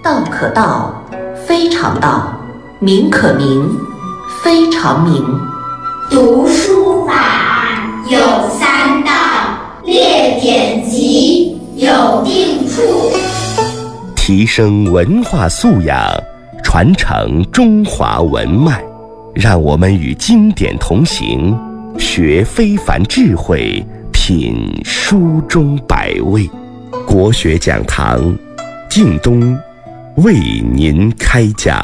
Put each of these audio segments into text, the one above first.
道可道，非常道；名可名，非常名。 读书法有三到，列典籍有定处。 提升文化素养，传承中华文脉，让我们与经典同行，学非凡智慧，品书中百味。国学讲堂，靳东为您开讲。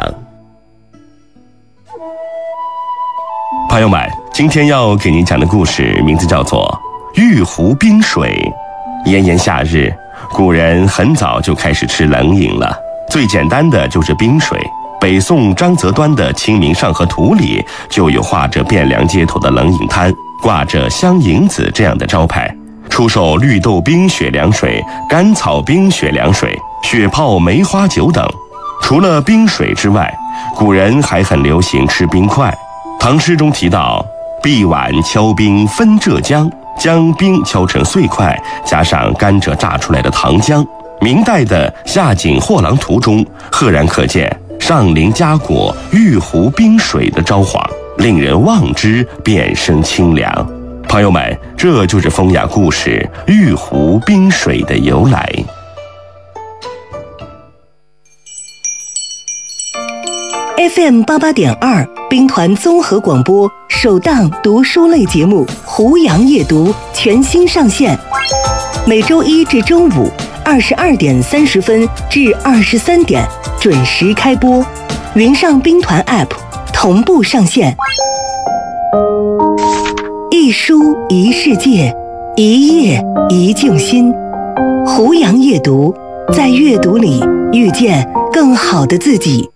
朋友们，今天要给您讲的故事名字叫做玉壶冰水。炎炎夏日，古人很早就开始吃冷饮了，最简单的就是冰水。北宋张择端的《清明上河图》里就有画着汴梁街头的冷饮摊，挂着香银子这样的招牌，出售绿豆冰雪凉水、甘草冰雪凉水、雪泡梅花酒等。除了冰水之外，古人还很流行吃冰块。唐诗中提到，碧碗敲冰分浙江，将冰敲成碎块，加上甘蔗榨出来的糖浆。明代的《夏景货郎图》中赫然可见上林佳果玉壶冰水的招幌，令人望之便生清凉。朋友们，这就是风雅故事玉壶冰水的由来。 FM 88.2兵团综合广播首档读书类节目《胡杨夜读》全新上线，每周一至周五22点30分至23点准时开播，云上兵团 App 同步上线。一书一世界，一页一静心。胡杨夜读，在阅读里遇见更好的自己。